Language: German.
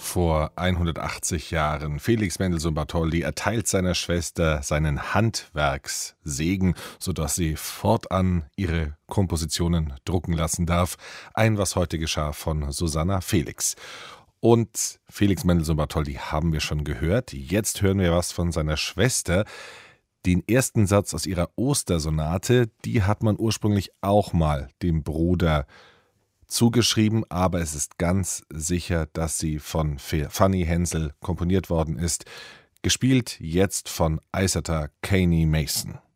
Vor 180 Jahren. Felix Mendelssohn Bartholdy erteilt seiner Schwester seinen Handwerkssegen, sodass sie fortan ihre Kompositionen drucken lassen darf. Ein Was heute geschah von Susanna Felix. Und Felix Mendelssohn Bartholdy haben wir schon gehört. Jetzt hören wir was von seiner Schwester. Den ersten Satz aus ihrer Ostersonate, die hat man ursprünglich auch mal dem Bruder zugeschrieben, aber es ist ganz sicher, dass sie von Fanny Hensel komponiert worden ist. Gespielt jetzt von Iceta Caney Mason.